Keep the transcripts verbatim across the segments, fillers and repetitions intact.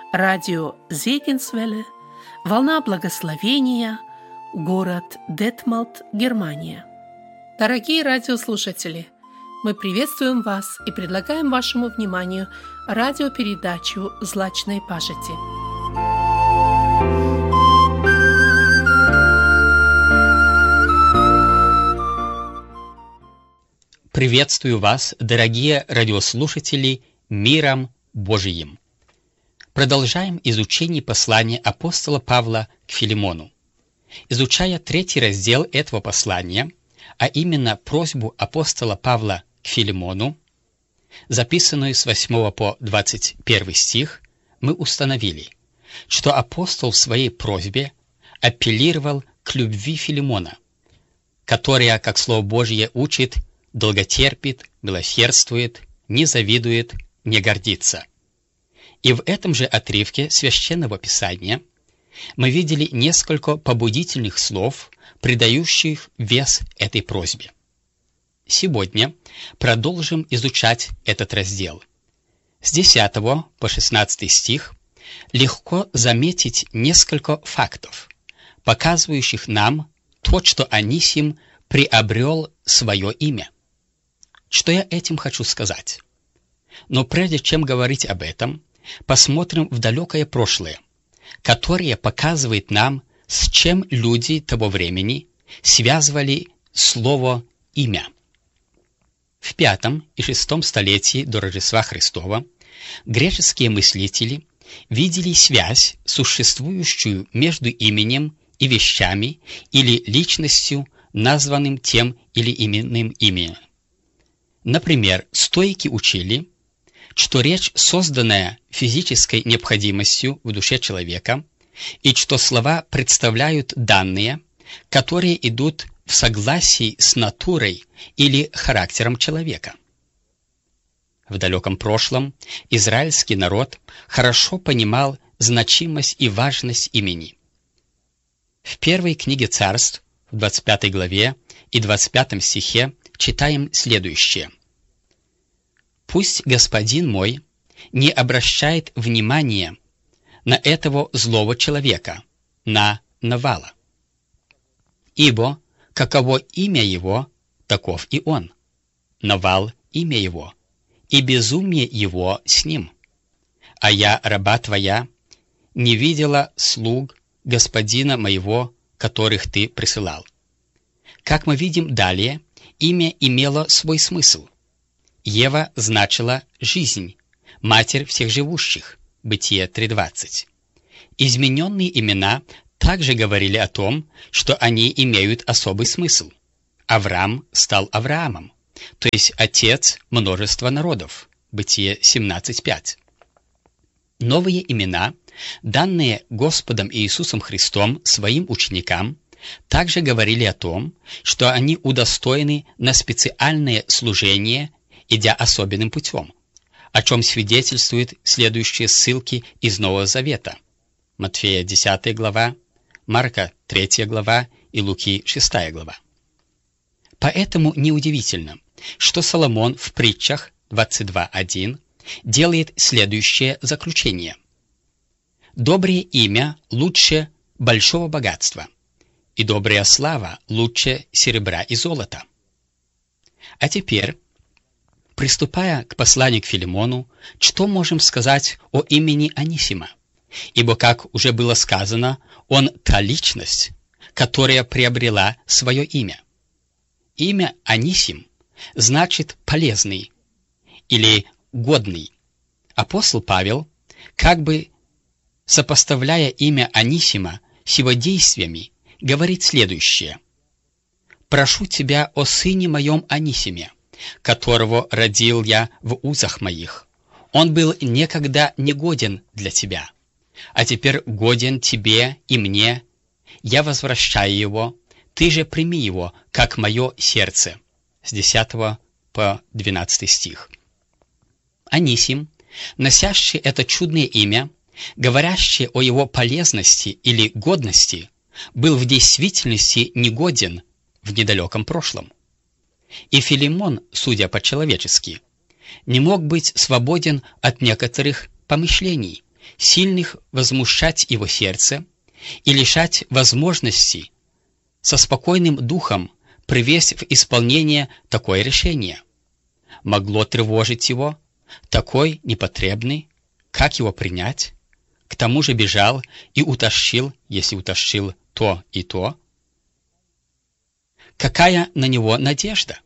радио Зегенсвелле, волна благословения, город Детмалт, Германия. Дорогие радиослушатели, мы приветствуем вас и предлагаем вашему вниманию радиопередачу «Злачной пажити». Приветствую вас, дорогие радиослушатели, миром Божиим. Продолжаем изучение послания апостола Павла к Филимону. Изучая третий раздел этого послания, а именно просьбу апостола Павла к Филимону, записанную с восьмого по двадцать первый стих, мы установили, что апостол в своей просьбе апеллировал к любви Филимона, которая, как Слово Божье учит, долготерпит, милосердствует, не завидует, не гордится. И в этом же отрывке Священного Писания мы видели несколько побудительных слов, придающих вес этой просьбе. Сегодня продолжим изучать этот раздел. С десятого по шестнадцатый стих легко заметить несколько фактов, показывающих нам то, что Анисим приобрел свое имя. Что я этим хочу сказать? Но прежде чем говорить об этом, посмотрим в далекое прошлое, которое показывает нам, с чем люди того времени связывали слово «имя». В пятом и шестом столетии до Рождества Христова греческие мыслители видели связь, существующую между именем и вещами или личностью, названным тем или иным именем. Например, стоики учили, что речь, созданная физической необходимостью в душе человека, и что слова представляют данные, которые идут в согласии с натурой или характером человека. В далеком прошлом израильский народ хорошо понимал значимость и важность имени. В первой книге Царств, в двадцать пятой главе и двадцать пятом стихе, читаем следующее. «Пусть господин мой не обращает внимания на этого злого человека, на Навала. Ибо каково имя его, таков и он. Навал — имя его, и безумие его с ним. А я, раба твоя, не видела слуг господина моего, которых ты присылал». Как мы видим далее, имя имело свой смысл. Ева значила «жизнь», «матерь всех живущих», Бытие три двадцать. Измененные имена также говорили о том, что они имеют особый смысл. Авраам стал Авраамом, то есть отец множества народов, Бытие семнадцать пять. Новые имена, данные Господом Иисусом Христом своим ученикам, также говорили о том, что они удостоены на специальное служение, идя особенным путем, о чем свидетельствуют следующие ссылки из Нового Завета. Матфея десятая глава, Марка третья глава и Луки шестая глава. Поэтому неудивительно, что Соломон в притчах двадцать два один делает следующее заключение. «Доброе имя лучше большого богатства, и добрая слава лучше серебра и золота». А теперь, приступая к посланию к Филимону, что можем сказать о имени Анисима? Ибо, как уже было сказано, он та личность, которая приобрела свое имя. Имя Анисим значит «полезный» или «годный». Апостол Павел, как бы сопоставляя имя Анисима с его действиями, говорит следующее. «Прошу тебя о сыне моем Анисиме, которого родил я в узах моих. Он был некогда негоден для тебя, а теперь годен тебе и мне. Я возвращаю его, ты же прими его, как мое сердце». С десятого по двенадцатый стих. Анисим, носящий это чудное имя, говорящий о его полезности или годности, был в действительности негоден в недалеком прошлом. И Филимон, судя по-человечески, не мог быть свободен от некоторых помышлений, сильных возмущать его сердце и лишать возможности со спокойным духом привести в исполнение такое решение. Могло тревожить его, такой непотребный, как его принять? К тому же бежал и утащил, если утащил то и то. Какая на него надежда?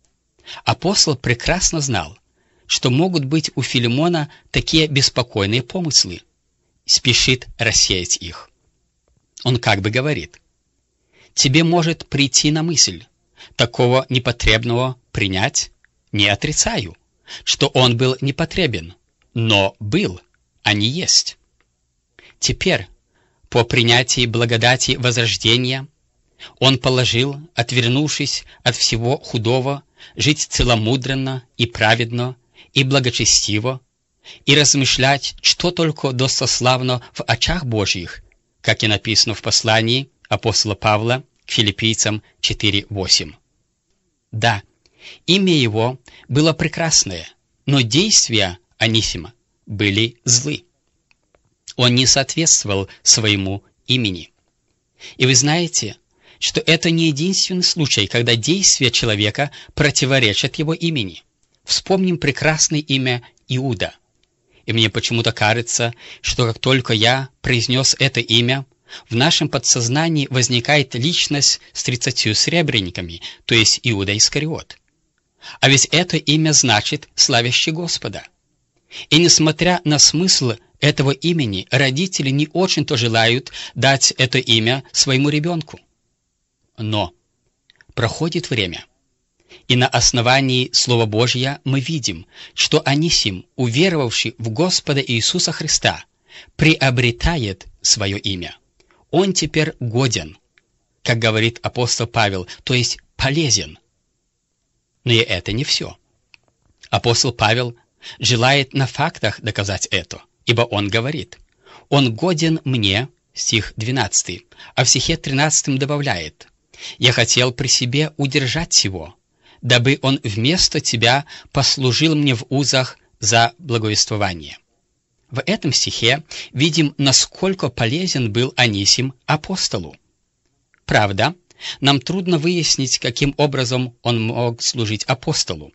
Апостол прекрасно знал, что могут быть у Филимона такие беспокойные помыслы, спешит рассеять их. Он как бы говорит: тебе может прийти на мысль такого непотребного принять, не отрицаю, что он был непотребен, но был, а не есть. Теперь, по принятии благодати возрождения, он положил, отвернувшись от всего худого, жить целомудренно и праведно, и благочестиво, и размышлять, что только достославно в очах Божьих, как и написано в послании апостола Павла к филиппийцам четыре восемь. Да, имя его было прекрасное, но действия Анисима были злы. Он не соответствовал своему имени. И вы знаете, что это не единственный случай, когда действия человека противоречат его имени. Вспомним прекрасное имя Иуда. И мне почему-то кажется, что как только я произнес это имя, в нашем подсознании возникает личность с тридцатью сребрениками, то есть Иуда Искариот. А ведь это имя значит «славящий Господа». И несмотря на смысл этого имени, родители не очень-то желают дать это имя своему ребенку. Но проходит время, и на основании Слова Божьего мы видим, что Анисим, уверовавший в Господа Иисуса Христа, приобретает свое имя. Он теперь годен, как говорит апостол Павел, то есть полезен. Но и это не все. Апостол Павел желает на фактах доказать это, ибо он говорит: «Он годен мне», стих двенадцатый, а в стихе тринадцатом добавляет: «Я хотел при себе удержать его, дабы он вместо тебя послужил мне в узах за благовествование». В этом стихе видим, насколько полезен был Анисим апостолу. Правда, нам трудно выяснить, каким образом он мог служить апостолу,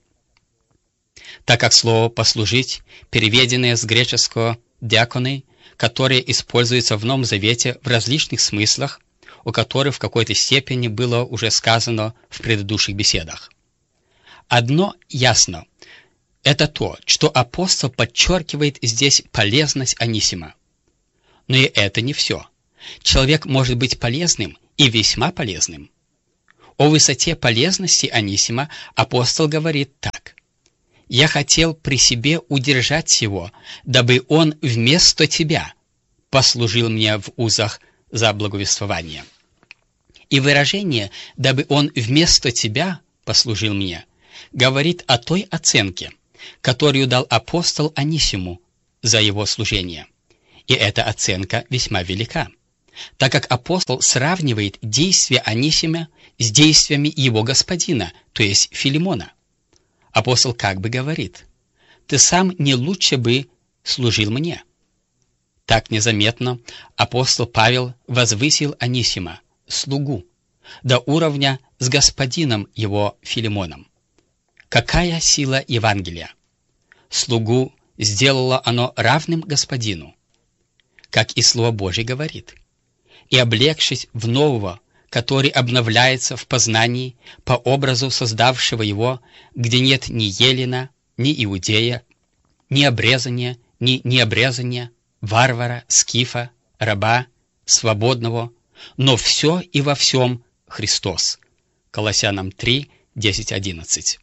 так как слово «послужить», переведенное с греческого «диаконы», которое используется в Новом Завете в различных смыслах, о которых в какой-то степени было уже сказано в предыдущих беседах. Одно ясно – это то, что апостол подчеркивает здесь полезность Анисима. Но и это не все. Человек может быть полезным и весьма полезным. О высоте полезности Анисима апостол говорит так: «Я хотел при себе удержать его, дабы он вместо тебя послужил мне в узах за благовествование». И выражение «дабы он вместо тебя послужил мне» говорит о той оценке, которую дал апостол Анисиму за его служение. И эта оценка весьма велика, так как апостол сравнивает действия Анисима с действиями его господина, то есть Филимона. Апостол как бы говорит: «Ты сам не лучше бы служил мне». Так незаметно апостол Павел возвысил Анисима, слугу, до уровня с господином его Филимоном. Какая сила Евангелия! Слугу сделало оно равным господину, как и Слово Божье говорит: «И облегшись в нового, который обновляется в познании по образу создавшего его, где нет ни елена, ни иудея, ни обрезания, ни необрезания, варвара, скифа, раба, свободного, но все и во всем Христос». Колоссянам три, десять, одиннадцать.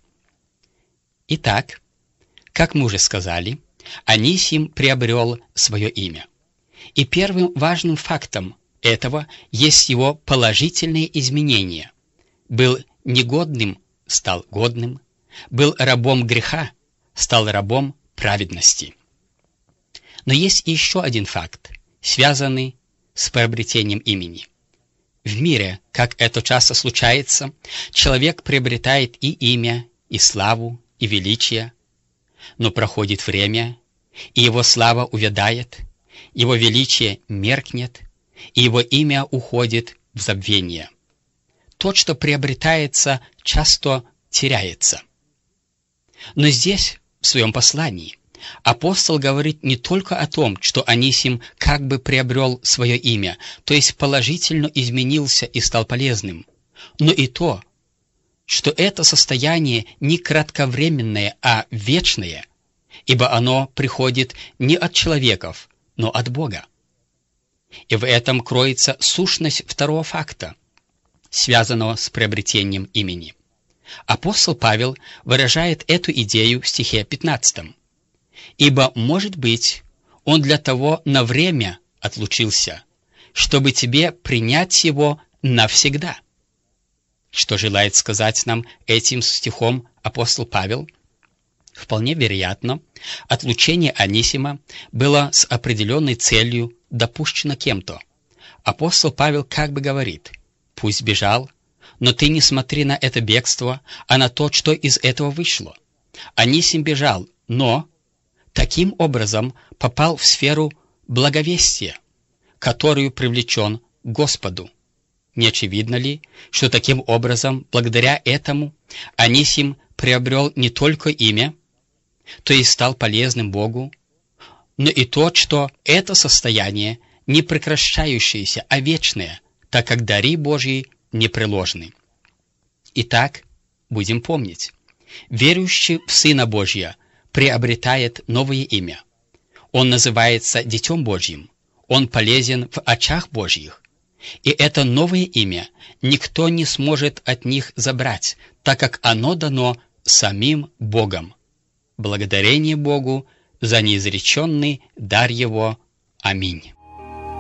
Итак, как мы уже сказали, Анисим приобрел свое имя. И первым важным фактом этого есть его положительные изменения. Был негодным, стал годным, был рабом греха, стал рабом праведности. Но есть еще один факт, связанный с приобретением имени. В мире, как это часто случается, человек приобретает и имя, и славу, и величие, но проходит время, и его слава увядает, его величие меркнет, и его имя уходит в забвение. То, что приобретается, часто теряется. Но здесь, в своем послании, апостол говорит не только о том, что Анисим как бы приобрел свое имя, то есть положительно изменился и стал полезным, но и то, что это состояние не кратковременное, а вечное, ибо оно приходит не от человеков, но от Бога. И в этом кроется сущность второго факта, связанного с приобретением имени. Апостол Павел выражает эту идею в стихе пятнадцатом. «Ибо, может быть, он для того на время отлучился, чтобы тебе принять его навсегда». Что желает сказать нам этим стихом апостол Павел? Вполне вероятно, отлучение Анисима было с определенной целью допущено кем-то. Апостол Павел как бы говорит: «Пусть бежал, но ты не смотри на это бегство, а на то, что из этого вышло. Анисим бежал, но таким образом попал в сферу благовестия, которую привлечен к Господу. Не очевидно ли, что таким образом, благодаря этому, Анисим приобрел не только имя, то есть стал полезным Богу, но и то, что это состояние не прекращающееся, а вечное, так как дары Божьи непреложны. Итак, будем помнить, верующий в Сына Божия приобретает новое имя. Он называется Детем Божьим, он полезен в очах Божьих. И это новое имя никто не сможет от них забрать, так как оно дано самим Богом. Благодарение Богу за неизреченный дар Его. Аминь.